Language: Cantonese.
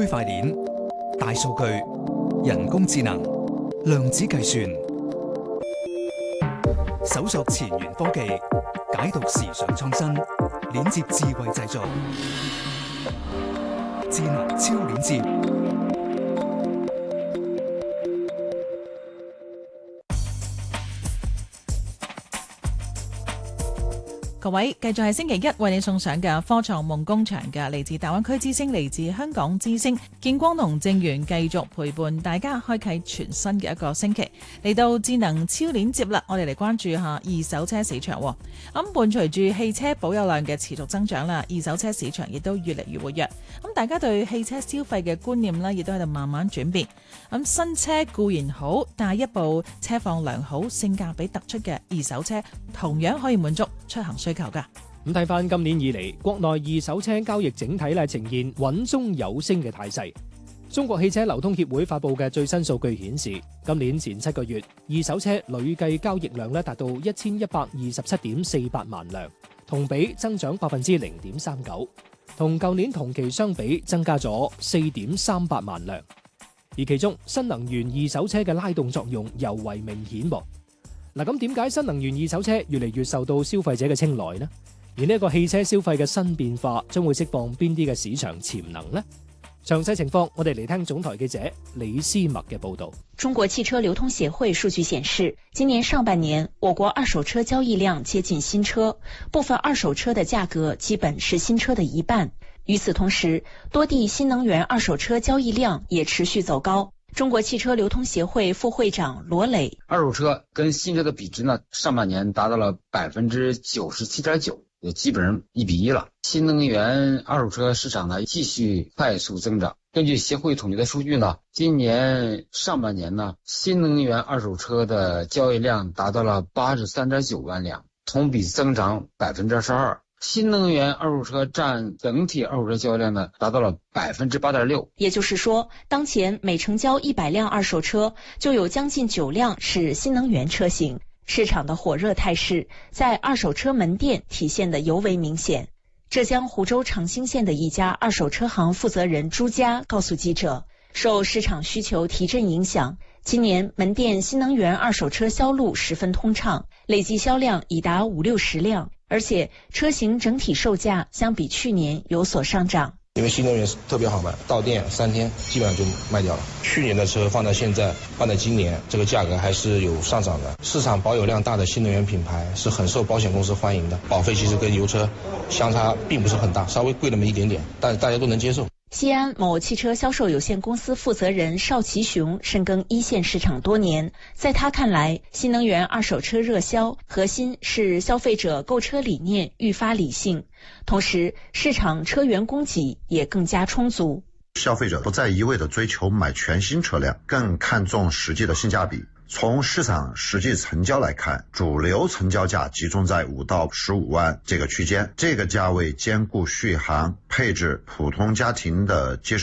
區塊鏈、大數據、人工智能、量子計算，搜索前沿科技，解讀時尚創新，鏈接智慧製造，智能超鏈接。 各位，繼續係星期一為你送上嘅科創夢工場嘅，嚟自大灣區之星，嚟自香港之星，建光同正源繼續陪伴大家開啟全新嘅一個星期。嚟到智能超鏈接啦，我哋嚟關注下二手車市場。咁伴隨住汽車保有量嘅持續增長啦，二手車市場亦都越嚟越活躍。咁大家對汽車消費嘅觀念呢，亦都喺度慢慢轉變。咁新車固然好，但係一部車況良好、性價比突出嘅二手車，同樣可以滿足出行需求噶。 咁睇翻今年以嚟，國內二手車交易整體呈現穩中有升嘅態勢。中國汽車流通協會發布嘅最新數據顯示，今年前7個月，二手車累計交易量達到1127.48萬輛，同比增長0.39%，同舊年同期相比增加咗4.38萬輛。而其中新能源二手車嘅拉動作用尤為明顯噃。咁點解新能源二手車越嚟越受到消費者嘅青睞呢？而呢一個汽車消費嘅新變化將會釋放邊啲嘅市場潛能呢？詳細情況我哋嚟聽總台記者李思墨嘅報道。 中國汽車流通協會數據顯示，今年上半年我國二手車交易量接近新車，部分二手車的價格基本是新車的一半。與此同時，多地新能源二手車交易量也持續走高。中國汽車流通協會副會長羅磊： 二手車跟新車的比值呢，上半年達到了97.9%，也基本上1比1了。新能源二手車市場呢繼續快速增長。根據協會統計的數據呢，今年上半年呢，新能源二手車的交易量達到了83.9萬輛，同比增長22%。新能源二手車佔整體二手車交易量呢，達到了8.6%。 也就是說，當前每成交100輛二手車，就有將近9輛是新能源車型。市場的火熱態勢在二手車門店體現得尤為明顯。浙江湖州長興縣的一家二手車行負責人朱佳告訴記者，受市場需求提振影響，今年門店新能源二手車銷路十分通暢，累計銷量已達50-60輛，而且車型整體售價相比去年有所上漲。 因為新能源特別好賣，到店3天基本上就賣掉了。去年的車放到現在，放到今年，這個價格還是有上漲的。市場保有量大的新能源品牌是很受保險公司歡迎的，保費其實跟油車相差並不是很大，稍微貴那麼一點點，但大家都能接受。 西安某汽車銷售有限公司負責人邵其雄深耕一線市場多年，在他看來，新能源二手車熱銷核心是消費者購車理念愈發理性，同時市場車源供給也更加充足。 消費者不再一味地追求買全新車輛，更看重實際的性價比。從市場實際成交來看，主流成交價集中在5到15萬這個區間，這個價位兼顧續航、配置、普通家庭的接受